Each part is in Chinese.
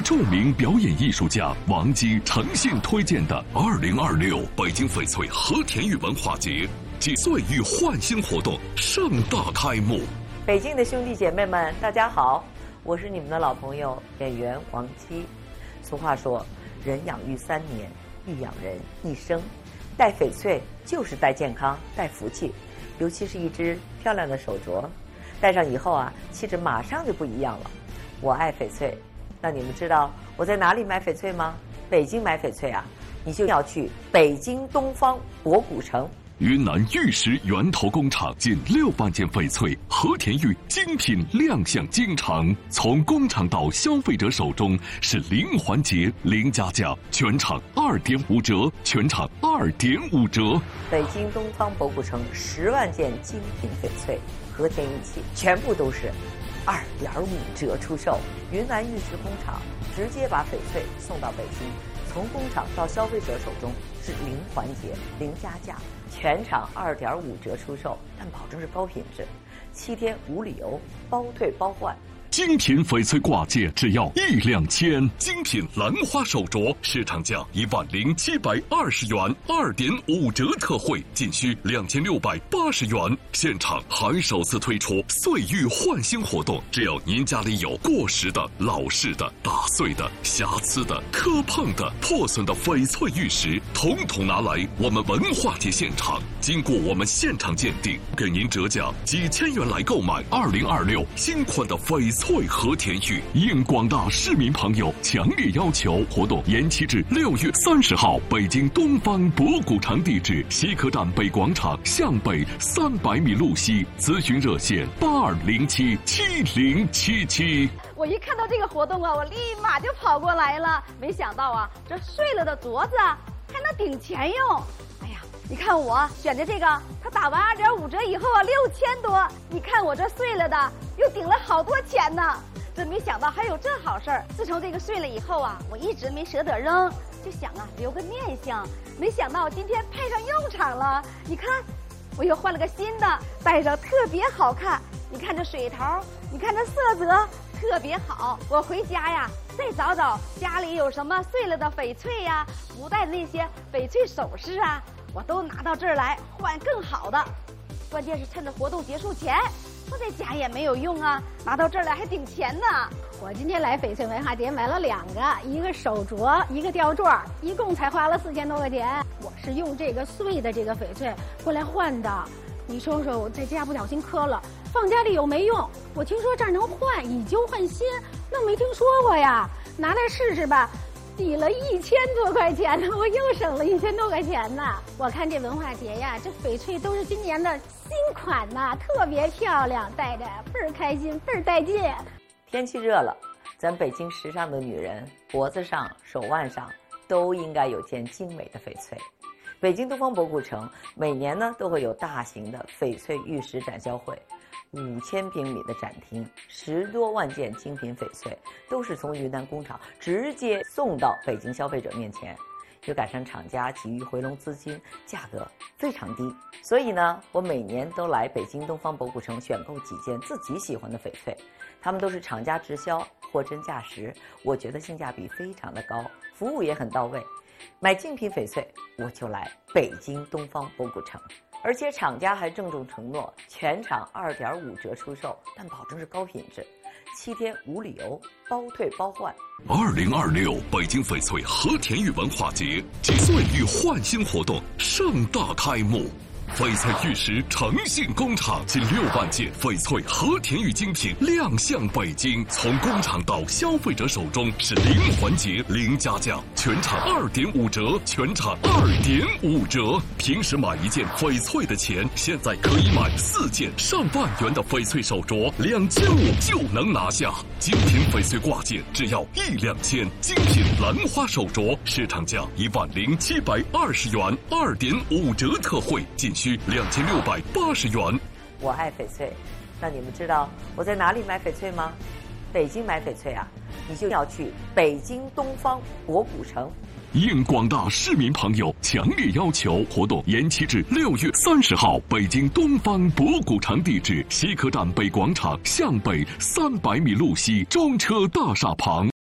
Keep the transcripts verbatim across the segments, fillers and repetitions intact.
著名表演艺术家王姬诚信推荐的二零二六北京翡翠和田玉文化节几岁与焕新活动盛大开幕。 北京的兄弟姐妹们，大家好，我是你们的老朋友演员王姬。俗话说，人养育三年，育养人一生。戴翡翠就是戴健康、戴福气，尤其是一只漂亮的手镯，戴上以后啊，气质马上就不一样了。我爱翡翠，那你们知道我在哪里买翡翠吗？北京买翡翠啊，你就要去北京东方博古城。 云南玉石源头工厂近六万件翡翠和田玉精品亮相京城，从工厂到消费者手中是零环节、零加价，全场二点五折，全场二点五折。 北京东方博古城十万件精品翡翠和田玉器，全部都是二点五折出售。云南玉石工厂直接把翡翠送到北京，从工厂到消费者手中是零环节、零加价。全场二点五折出售，但保证是高品质，七天无理由，包退包换。 精品翡翠挂件只要一两千，精品兰花手镯市场价一万零七百二十元，二点五折特惠，仅需两千六百八十元。现场还首次推出岁玉焕新活动，只要您家里有过时的、老式的、打碎的、瑕疵的、磕碰的、破损的翡翠玉石，统统拿来我们文化节现场，经过我们现场鉴定，给您折价几千元来购买二零二六新款的翡翠翠和田玉。应广大市民朋友强烈要求，活动延期至六月三十号。北京东方博古城地址：西客站北广场向北三百米路西。咨询热线：八二零七七零七七。 我一看到这个活动啊，我立马就跑过来了。没想到啊，这碎了的镯子还能顶钱用。哎呀，你看我选的这个，它打完二点五折以后啊，六千多。你看我这碎了的，又顶了好多钱呢。真没想到还有这好事儿。自从这个碎了以后啊，我一直没舍得扔，就想啊留个念想。没想到今天派上用场了。你看，我又换了个新的，戴上特别好看。你看这水头，你看这色泽特别好。我回家呀，再找找家里有什么碎了的翡翠呀、啊，不戴的那些翡翠首饰啊，我都拿到这儿来换更好的。关键是趁着活动结束前，我在家也没有用啊，拿到这儿来还顶钱呢。 我今天来翡翠文化节买了两个，一个手镯，一个吊坠，一共才花了四千多块钱。我是用这个碎的这个翡翠过来换的。你说说，我在家不小心磕了，放家里又没用。我听说这儿能换，以旧换新，那没听说过呀。拿来试试吧。抵了一千多块钱呢，我又省了一千多块钱呢。我看这文化节呀，这翡翠都是今年的新款呐，特别漂亮，戴着倍儿开心，倍儿带劲。 天气热了，咱北京时尚的女人脖子上、手腕上都应该有件精美的翡翠。北京东方博古城每年呢都会有大型的翡翠玉石展销会。五千平米的展厅，十多万件精品翡翠都是从云南工厂直接送到北京消费者面前，又赶上厂家急于回笼资金，价格非常低。所以呢，我每年都来北京东方博古城选购几件自己喜欢的翡翠，他们都是厂家直销，货真价实，我觉得性价比非常的高，服务也很到位。买精品翡翠，我就来北京东方博古城。而且厂家还郑重承诺，全场二点五折出售，但保证是高品质，七天无理由，包退包换。 二零二六北京翡翠和田玉文化节几岁玉焕新活动盛大开幕。翡翠玉石诚信工厂近六万件翡翠和田玉精品亮相北京，从工厂到消费者手中是零环节、零加价，全场二点五折，全场二点五折。平时买一件翡翠的钱，现在可以买四件上万元的翡翠手镯，两千五就能拿下。精品翡翠挂件只要一两千，精品兰花手镯市场价一万零七百二十元，二点五折特惠，仅需两千六百八十元。 我爱翡翠，那你们知道我在哪里买翡翠吗？北京买翡翠啊，你就要去北京东方博古城。 应广大市民朋友强烈要求，活动延期至六月三十号。北京东方博古城地址：西客站北广场向北三百米路西，中车大厦旁。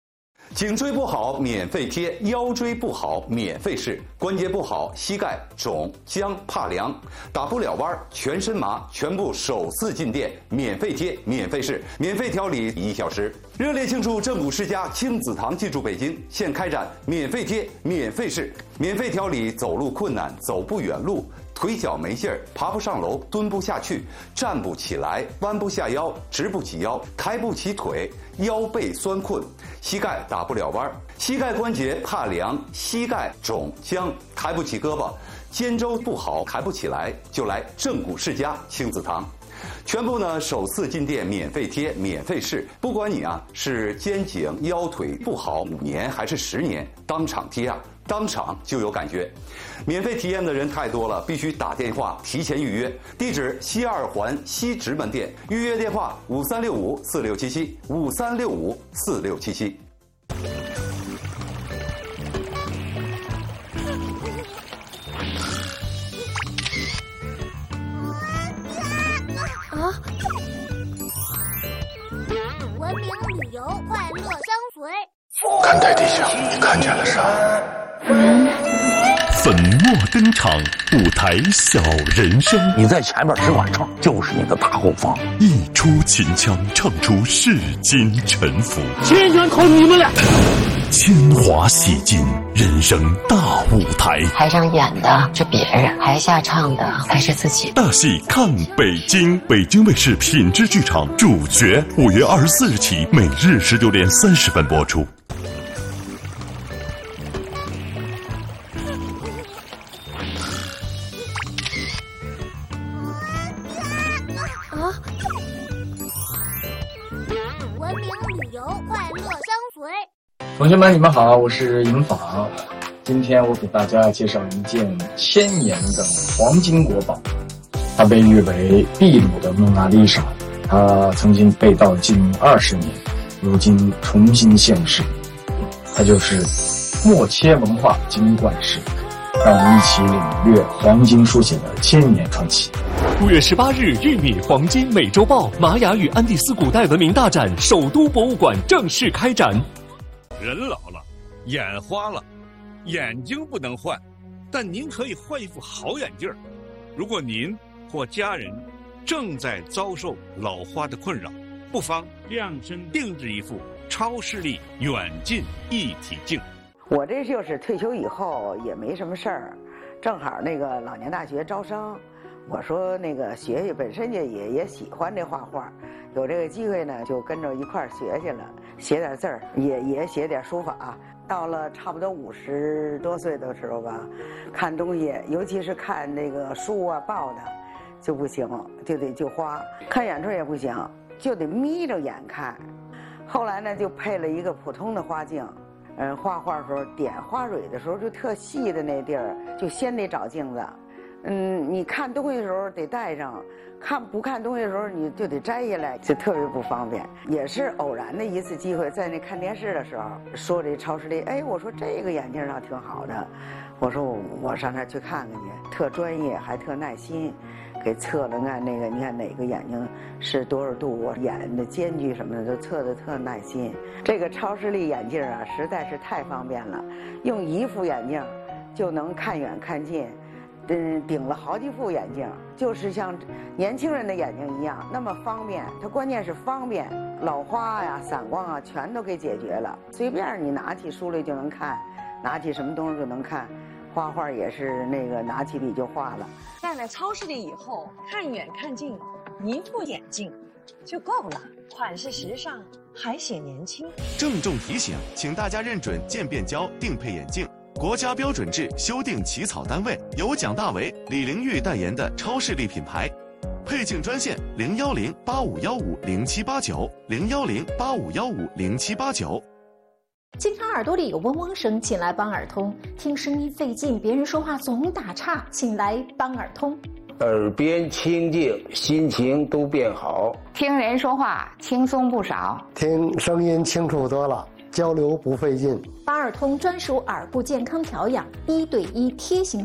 颈椎不好免费贴，腰椎不好免费试，关节不好膝盖肿僵怕凉，打不了弯全身麻，全部首次进店免费贴免费试，免费调理一小时。热烈庆祝正骨世家亲子堂进驻北京，现开展免费贴免费试，免费调理走路困难、走不远路、腿脚没劲儿、爬不上楼、蹲不下去、站不起来、弯不下腰、直不起腰、抬不起腿、腰背酸困、膝盖打不了弯、膝盖关节怕凉、膝盖肿僵、抬不起胳膊、肩周不好抬不起来，就来正骨世家亲子堂。全部呢首次进店免费贴免费试，不管你啊是肩颈腰腿不好五年还是十年，当场贴啊当场就有感觉。免费体验的人太多了，必须打电话提前预约。地址西二环西直门店，预约电话五三六五四六七七五三六五四六七七。 啊！文明旅游，快乐相随。 看台地下，你看见了啥？ 粉墨登场，舞台小人生。 你在前面只管唱，就是你的大后方。 一出秦腔，唱出世间沉浮。 千全靠你们俩。 铅华洗尽，人生大舞台。 台上演的是别人，台下唱的才是自己。 大戏看北京，北京卫视品质剧场主角，五月二十四日起，每日十九点三十分播出。 啊！文明旅游，快乐相随。 同学们，你们好，我是尹昉。今天我给大家介绍一件千年的黄金国宝，它被誉为秘鲁的蒙娜丽莎。它曾经被盗近二十年，如今重新现世。它就是默切文化金冠石。让我们一起领略黄金书写的千年传奇。 五月十八日，玉米黄金美洲豹玛雅与安第斯古代文明大展首都博物馆正式开展。 人老了，眼花了，眼睛不能换，但您可以换一副好眼镜。如果您或家人正在遭受老花的困扰，不妨量身定制一副超视力远近一体镜。 我这就是退休以后也没什么事儿，正好那个老年大学招生，我说那个学学，本身也也也喜欢这画画，有这个机会呢，就跟着一块儿学去了，写点字儿，也也写点书法。到了差不多五十多岁的时候吧，看东西，尤其是看那个书啊报的，就不行，就得就花。看远处也不行，就得眯着眼看。后来呢，就配了一个普通的花镜。嗯，画画的时候点花蕊的时候，就特细的那地儿，就先得找镜子。嗯，你看东西的时候得戴上，看不看东西的时候你就得摘下来，就特别不方便。也是偶然的一次机会，在那看电视的时候说这超视力，哎，我说这个眼镜上挺好的，我说我我上那儿去看看去，特专业还特耐心。给测了，看那个，你看哪个眼睛是多少度，我眼的间距什么的都测得特耐心。这个超视力眼镜啊，实在是太方便了，用一副眼镜就能看远看近，嗯，顶了好几副眼镜，就是像年轻人的眼睛一样，那么方便。它关键是方便，老花呀、散光啊，全都给解决了。随便你拿起书来就能看，拿起什么东西就能看。画画也是那个拿起笔就画了。 戴了超视力以后，看远看近，一副眼镜就够了，款式时尚，还显年轻。 郑重提醒，请大家认准渐变焦定配眼镜，国家标准制修订起草单位由蒋大为、李玲玉代言的超视力品牌。配镜专线零幺零八五幺五零七八九零幺零八五幺五零七八九。 经常耳朵里有嗡嗡声，请来帮耳通；听声音费劲，别人说话总打岔，请来帮耳通。 耳边清静，心情都变好； 听人说话轻松不少， 听声音清楚多了，交流不费劲。 帮耳通专属耳部健康调养，一对一贴心